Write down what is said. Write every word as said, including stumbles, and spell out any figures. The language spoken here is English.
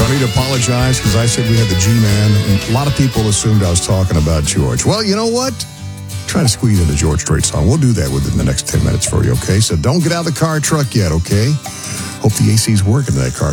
Don't need to apologize because I said we had the G-Man. And a lot of people assumed I was talking about George. Well, you know what? Try to squeeze in the George Strait song. We'll do that within the next ten minutes for you, okay? So don't get out of the car truck yet, okay? Hope the A C's working in that car.